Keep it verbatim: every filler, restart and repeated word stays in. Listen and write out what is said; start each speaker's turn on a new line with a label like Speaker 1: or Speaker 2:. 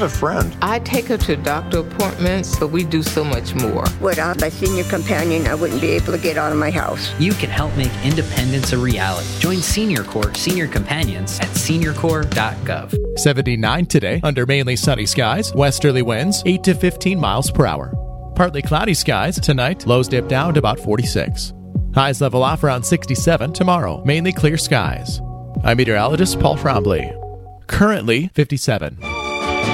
Speaker 1: A friend.
Speaker 2: I take her to doctor appointments, but we do so much more.
Speaker 3: Without my senior companion, I wouldn't be able to get out of my house.
Speaker 4: You can help make independence a reality. Join Senior Corps Senior Companions at senior corps dot gov.
Speaker 5: seventy-nine today under mainly sunny skies, westerly winds eight to fifteen miles per hour. Partly cloudy skies tonight, lows dip down to about forty-six. Highs level off around sixty-seven tomorrow, mainly clear skies. I'm meteorologist Paul Trombley. Currently fifty-seven.